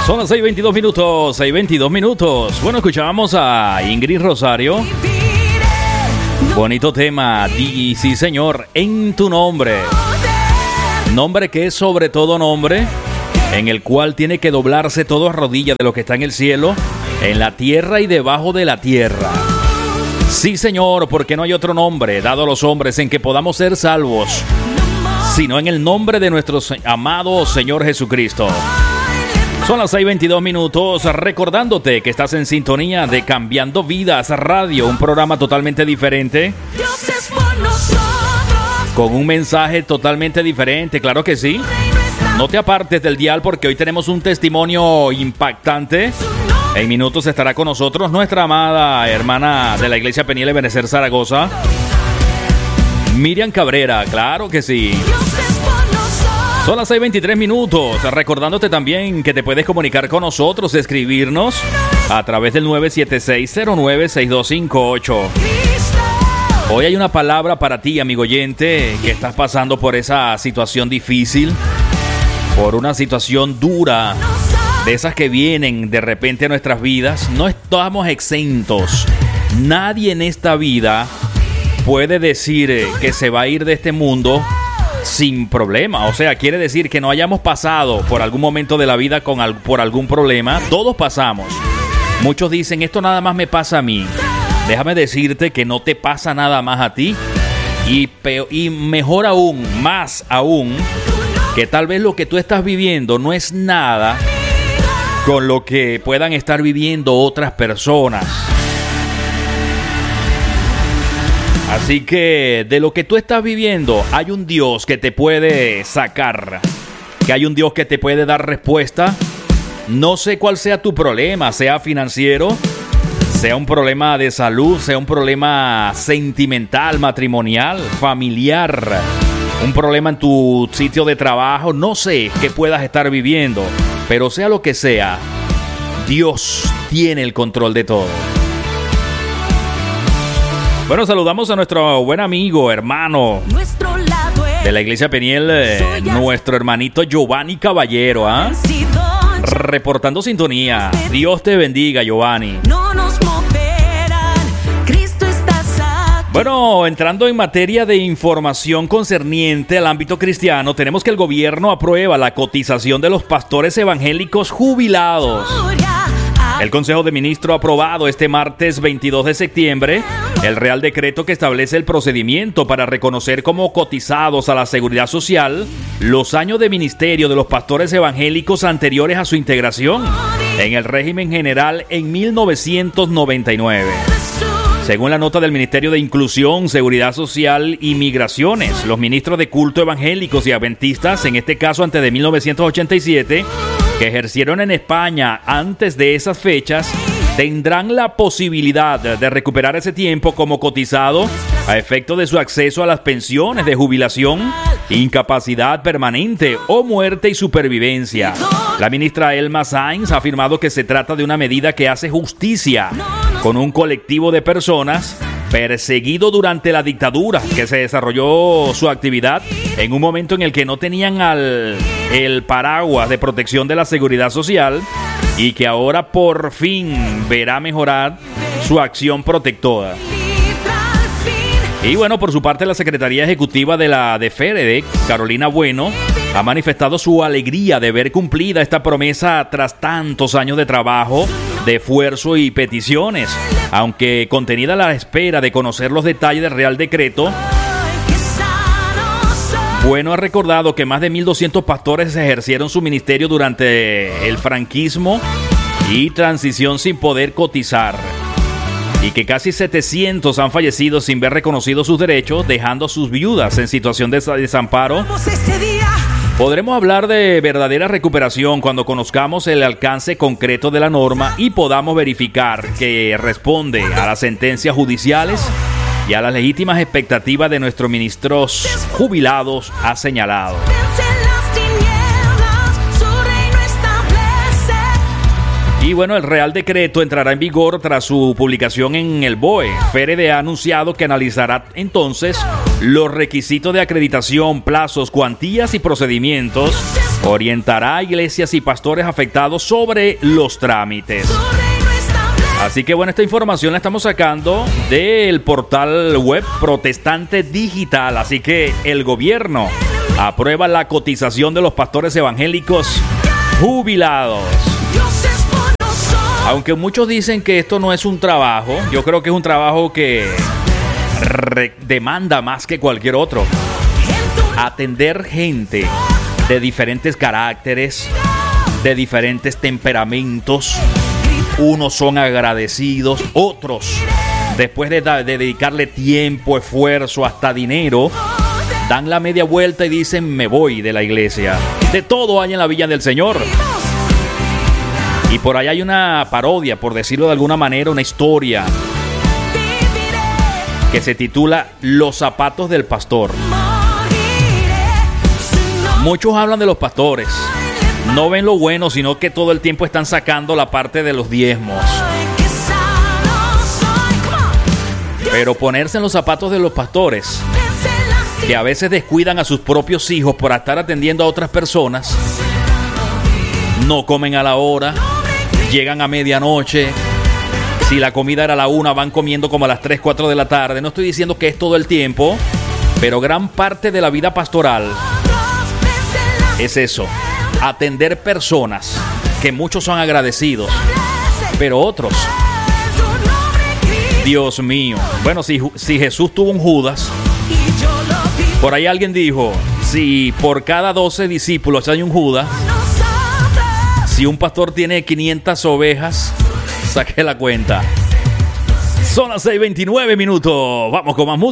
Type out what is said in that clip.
Son las 6:22 minutos, 6:22 minutos. Bueno, escuchábamos a Ingrid Rosario. Bonito tema, y sí señor, en tu nombre. Nombre que es sobre todo nombre, en el cual tiene que doblarse todo a rodillas de lo que está en el cielo, en la tierra y debajo de la tierra. Sí señor, porque no hay otro nombre dado a los hombres en que podamos ser salvos, sino en el nombre de nuestro amado Señor Jesucristo. Son las 6:22 minutos, recordándote que estás en sintonía de Cambiando Vidas Radio, un programa totalmente diferente, con un mensaje totalmente diferente, claro que sí. No te apartes del dial porque hoy tenemos un testimonio impactante. En minutos estará con nosotros nuestra amada hermana de la Iglesia Peniel Ebenecer Zaragoza, Miriam Cabrera, claro que sí. Son las 6:23 minutos, recordándote también que te puedes comunicar con nosotros, escribirnos a través del 976096258. Hoy hay una palabra para ti, amigo oyente, que estás pasando por esa situación difícil, por una situación dura, de esas que vienen de repente a nuestras vidas. No estamos exentos. Nadie en esta vida puede decir que se va a ir de este mundo sin problema. O sea, quiere decir que no hayamos pasado por algún momento de la vida por algún problema. Todos pasamos. Muchos dicen, esto nada más me pasa a mí. Déjame decirte que no te pasa nada más a ti. Y mejor aún, más aún, que tal vez lo que tú estás viviendo no es nada con lo que puedan estar viviendo otras personas. Así que de lo que tú estás viviendo hay un Dios que te puede sacar, que hay un Dios que te puede dar respuesta. No sé cuál sea tu problema, sea financiero, sea un problema de salud, sea un problema sentimental, matrimonial, familiar, un problema en tu sitio de trabajo, no sé qué puedas estar viviendo, pero sea lo que sea, Dios tiene el control de todo. Bueno, saludamos a nuestro buen amigo, hermano de la Iglesia Peniel, nuestro hermanito Giovanni Caballero, ¿ah? Reportando sintonía. Dios te bendiga, Giovanni. Bueno, entrando en materia de información concerniente al ámbito cristiano, tenemos que el gobierno aprueba la cotización de los pastores evangélicos jubilados. El Consejo de Ministros ha aprobado este martes 22 de septiembre el Real Decreto que establece el procedimiento para reconocer como cotizados a la Seguridad Social los años de ministerio de los pastores evangélicos anteriores a su integración en el régimen general en 1999. Según la nota del Ministerio de Inclusión, Seguridad Social y Migraciones, los ministros de culto evangélicos y adventistas, en este caso antes de 1987, que ejercieron en España antes de esas fechas, tendrán la posibilidad de recuperar ese tiempo como cotizado a efecto de su acceso a las pensiones de jubilación, incapacidad permanente o muerte y supervivencia. La ministra Elma Sainz ha afirmado que se trata de una medida que hace justicia con un colectivo de personas perseguido durante la dictadura, que se desarrolló su actividad en un momento en el que no tenían el paraguas de protección de la seguridad social y que ahora por fin verá mejorar su acción protectora. Y bueno, por su parte, la Secretaría Ejecutiva de FEREDEC, Carolina Bueno, ha manifestado su alegría de ver cumplida esta promesa tras tantos años de trabajo, de esfuerzo y peticiones. Aunque contenida a la espera de conocer los detalles del Real Decreto, Bueno ha recordado que más de 1.200 pastores ejercieron su ministerio durante el franquismo y transición sin poder cotizar, y que casi 700 han fallecido sin ver reconocidos sus derechos, dejando a sus viudas en situación de desamparo. Podremos hablar de verdadera recuperación cuando conozcamos el alcance concreto de la norma y podamos verificar que responde a las sentencias judiciales y a las legítimas expectativas de nuestros ministros jubilados, ha señalado. Y bueno, el Real Decreto entrará en vigor tras su publicación en el BOE. FRD ha anunciado que analizará entonces los requisitos de acreditación, plazos, cuantías y procedimientos. Orientará a iglesias y pastores afectados sobre los trámites. Así que bueno, esta información la estamos sacando del portal web Protestante Digital. Así que el gobierno aprueba la cotización de los pastores evangélicos jubilados. Aunque muchos dicen que esto no es un trabajo, yo creo que es un trabajo que demanda más que cualquier otro. Atender gente de diferentes caracteres, de diferentes temperamentos. Unos son agradecidos, otros, después de dedicarle tiempo, esfuerzo, hasta dinero, dan la media vuelta y dicen: me voy de la iglesia. De todo hay en la Villa del Señor. Y por ahí hay una parodia, por decirlo de alguna manera, una historia que se titula Los zapatos del pastor. Muchos hablan de los pastores. No ven lo bueno, sino que todo el tiempo están sacando la parte de los diezmos. Pero ponerse en los zapatos de los pastores, que a veces descuidan a sus propios hijos por estar atendiendo a otras personas, no comen a la hora, llegan a medianoche. Si la comida era a la 1, van comiendo como a las 3, 4 de la tarde. No estoy diciendo que es todo el tiempo, pero gran parte de la vida pastoral es eso. Atender personas, que muchos son agradecidos, pero otros, Dios mío. Bueno, si Jesús tuvo un Judas, por ahí alguien dijo, si por cada 12 discípulos hay un Judas, si un pastor tiene 500 ovejas, saque la cuenta. Son las 6:29 minutos. Vamos con más música.